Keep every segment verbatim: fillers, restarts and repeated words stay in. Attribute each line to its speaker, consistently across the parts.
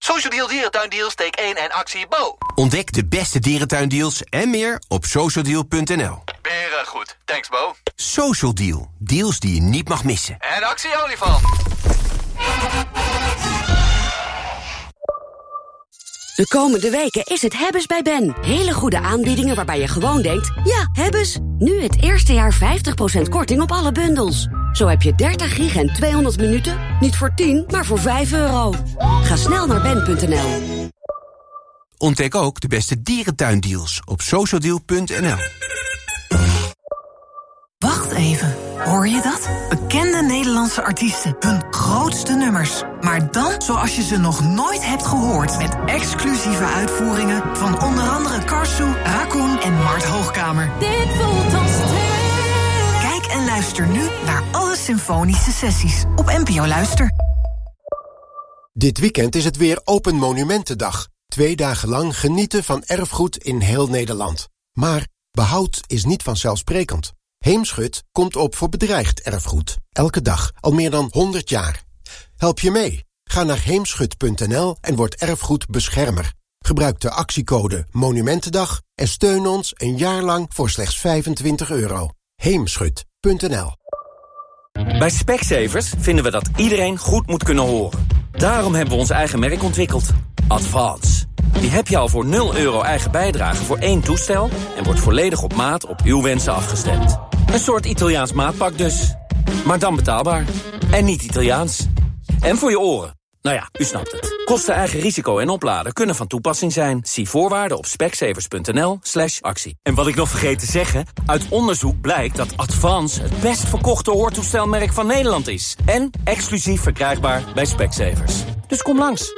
Speaker 1: Social Deal Dierentuindeals, steek één en actie Bo.
Speaker 2: Ontdek de beste dierentuindeals en meer op socialdeal punt n l.
Speaker 1: Beren goed, thanks Bo.
Speaker 2: Social Deal, deals die je niet mag missen.
Speaker 1: En actie olifant.
Speaker 3: De komende weken is het Hebbes bij Ben. Hele goede aanbiedingen waarbij je gewoon denkt, ja, Hebbes. Nu het eerste jaar vijftig procent korting op alle bundels. Zo heb je dertig gig en tweehonderd minuten, niet voor tien, maar voor vijf euro. Ga snel naar ben punt n l.
Speaker 2: Ontdek ook de beste dierentuindeals op socialdeal punt n l.
Speaker 4: Wacht even, hoor je dat? Bekende Nederlandse artiesten, hun grootste nummers. Maar dan zoals je ze nog nooit hebt gehoord. Met exclusieve uitvoeringen van onder andere Karsu, Raccoon en Mart Hoogkamer.
Speaker 5: Dit voelt als twee.
Speaker 4: Kijk en luister nu naar alle symfonische sessies op N P O Luister.
Speaker 6: Dit weekend is het weer Open Monumentendag. Twee dagen lang genieten van erfgoed in heel Nederland. Maar behoud is niet vanzelfsprekend. Heemschut komt op voor bedreigd erfgoed. Elke dag, al meer dan honderd jaar. Help je mee? Ga naar heemschut punt n l en word erfgoedbeschermer. Gebruik de actiecode Monumentendag en steun ons een jaar lang voor slechts vijfentwintig euro. heemschut punt n l.
Speaker 7: Bij Specsavers vinden we dat iedereen goed moet kunnen horen. Daarom hebben we ons eigen merk ontwikkeld. Advance. Die heb je al voor nul euro eigen bijdrage voor één toestel en wordt volledig op maat op uw wensen afgestemd. Een soort Italiaans maatpak dus. Maar dan betaalbaar. En niet Italiaans. En voor je oren. Nou ja, u snapt het. Kosten, eigen risico en opladen kunnen van toepassing zijn. Zie voorwaarden op specsavers punt n l slash actie. En wat ik nog vergeet te zeggen, uit onderzoek blijkt dat Advance het best verkochte hoortoestelmerk van Nederland is. En exclusief verkrijgbaar bij Specsavers. Dus kom langs.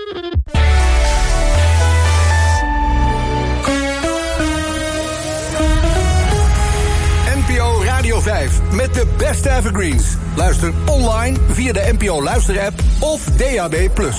Speaker 8: N P O Radio vijf met de beste evergreens. Luister online via de N P O Luister-app of D A B plus.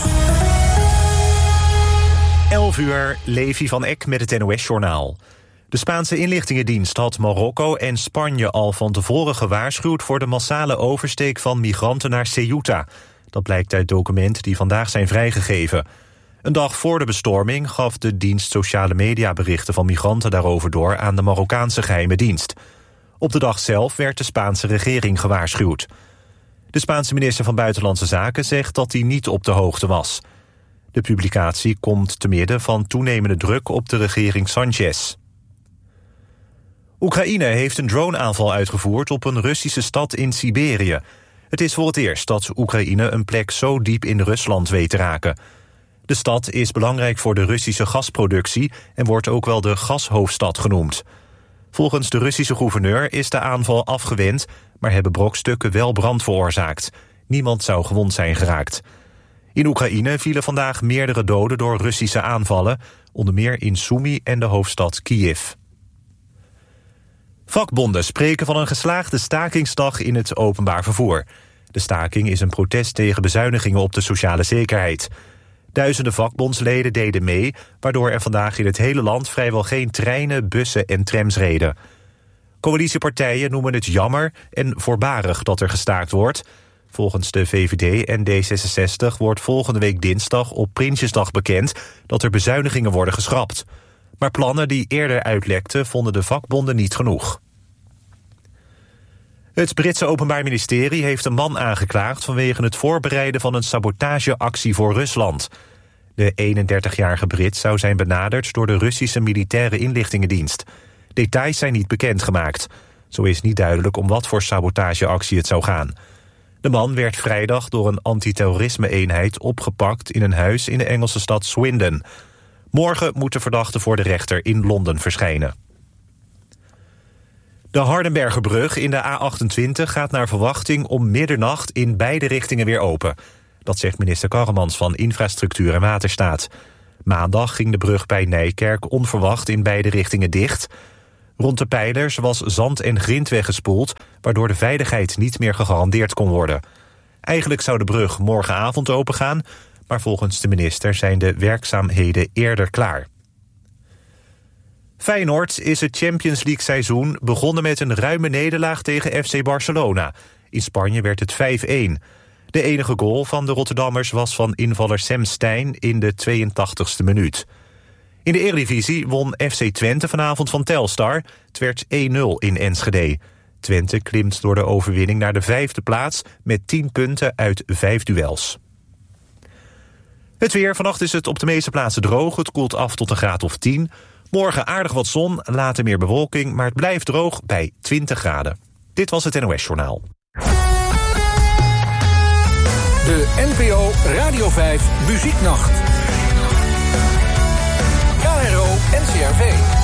Speaker 9: elf uur, Levi van Eck met het N O S-journaal. De Spaanse inlichtingendienst had Marokko en Spanje al van tevoren gewaarschuwd voor de massale oversteek van migranten naar Ceuta. Dat blijkt uit documenten die vandaag zijn vrijgegeven. Een dag voor de bestorming gaf de dienst sociale mediaberichten van migranten daarover door aan de Marokkaanse geheime dienst. Op de dag zelf werd de Spaanse regering gewaarschuwd. De Spaanse minister van Buitenlandse Zaken zegt dat hij niet op de hoogte was. De publicatie komt te midden van toenemende druk op de regering Sanchez. Oekraïne heeft een droneaanval uitgevoerd op een Russische stad in Siberië. Het is voor het eerst dat Oekraïne een plek zo diep in Rusland weet te raken. De stad is belangrijk voor de Russische gasproductie en wordt ook wel de gashoofdstad genoemd. Volgens de Russische gouverneur is de aanval afgewend, maar hebben brokstukken wel brand veroorzaakt. Niemand zou gewond zijn geraakt. In Oekraïne vielen vandaag meerdere doden door Russische aanvallen, onder meer in Sumy en de hoofdstad Kiev. Vakbonden spreken van een geslaagde stakingsdag in het openbaar vervoer. De staking is een protest tegen bezuinigingen op de sociale zekerheid. Duizenden vakbondsleden deden mee, waardoor er vandaag in het hele land vrijwel geen treinen, bussen en trams reden. Coalitiepartijen noemen het jammer en voorbarig dat er gestaakt wordt. Volgens de V V D en D zesenzestig wordt volgende week dinsdag op Prinsjesdag bekend dat er bezuinigingen worden geschrapt. Maar plannen die eerder uitlekten vonden de vakbonden niet genoeg. Het Britse Openbaar Ministerie heeft een man aangeklaagd vanwege het voorbereiden van een sabotageactie voor Rusland. De eenendertigjarige Brit zou zijn benaderd door de Russische militaire inlichtingendienst. Details zijn niet bekendgemaakt. Zo is niet duidelijk om wat voor sabotageactie het zou gaan. De man werd vrijdag door een antiterrorisme-eenheid opgepakt in een huis in de Engelse stad Swindon. Morgen moet de verdachte voor de rechter in Londen verschijnen. De Hardenbergerbrug in de A achtentwintig gaat naar verwachting om middernacht in beide richtingen weer open. Dat zegt minister Karremans van Infrastructuur en Waterstaat. Maandag ging de brug bij Nijkerk onverwacht in beide richtingen dicht. Rond de pijlers was zand en grind weggespoeld, waardoor de veiligheid niet meer gegarandeerd kon worden. Eigenlijk zou de brug morgenavond opengaan, maar volgens de minister zijn de werkzaamheden eerder klaar. Feyenoord is het Champions League seizoen begonnen met een ruime nederlaag tegen F C Barcelona. In Spanje werd het vijf-een. De enige goal van de Rotterdammers was van invaller Sam Stein in de tweeëntachtigste minuut. In de Eredivisie won F C Twente vanavond van Telstar. Het werd één nul in Enschede. Twente klimt door de overwinning naar de vijfde plaats met tien punten uit vijf duels. Het weer. Vannacht is het op de meeste plaatsen droog. Het koelt af tot een graad of tien. Morgen aardig wat zon, later meer bewolking, maar het blijft droog bij twintig graden. Dit was het N O S-journaal.
Speaker 8: De N P O Radio vijf Muzieknacht. K R O N C R V.